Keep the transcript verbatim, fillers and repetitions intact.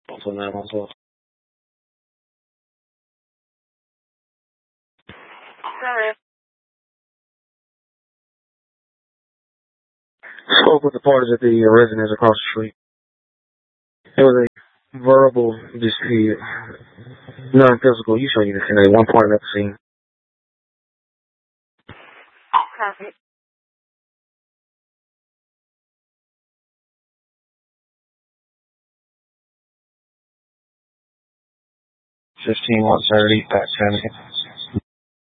Also nine one twelve. Sorry. Spoke with the parties at the residence across the street. It was a verbal dispute, non-physical. You show you the scene at one point at the scene. Copy. Fifteen one thirty, back ten.